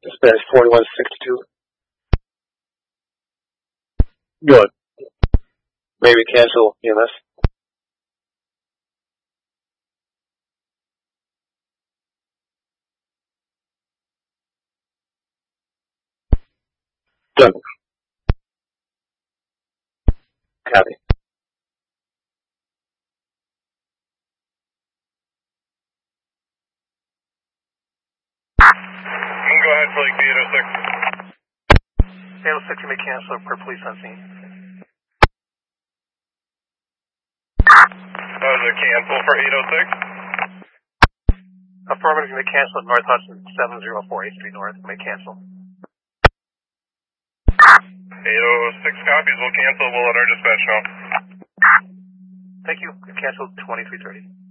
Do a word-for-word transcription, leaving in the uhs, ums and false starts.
Dispatch forty-one sixty-two. Good. Maybe cancel E M S. Done. Copy. Go ahead, Blake, eight oh six. eight oh six, you may cancel per police on scene. That was a cancel for eight oh six. Affirmative, you may cancel at North Hudson, seven oh four eighth Street North, you may cancel. eight oh six copies, we'll cancel, we'll let our dispatch know. Thank you, cancel twenty-three thirty.